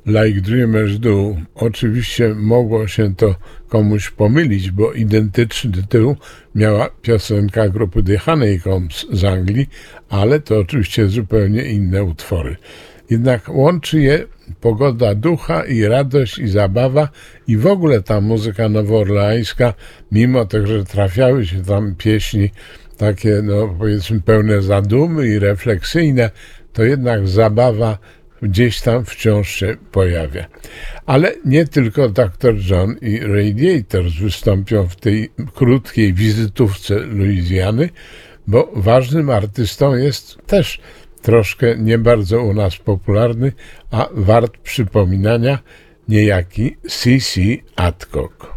Like Dreamers Do. Oczywiście mogło się to komuś pomylić, bo identyczny tytuł miała piosenka grupy The Honeycombs z Anglii, ale to oczywiście zupełnie inne utwory. Jednak łączy je pogoda ducha i radość i zabawa i w ogóle ta muzyka nowoorleańska, mimo tego, że trafiały się tam pieśni takie, no powiedzmy, pełne zadumy i refleksyjne, to jednak zabawa gdzieś tam wciąż się pojawia. Ale nie tylko Dr. John i Radiators wystąpią w tej krótkiej wizytówce Luizjany, bo ważnym artystą jest też troszkę nie bardzo u nas popularny, a wart przypominania niejaki C.C. Adcock.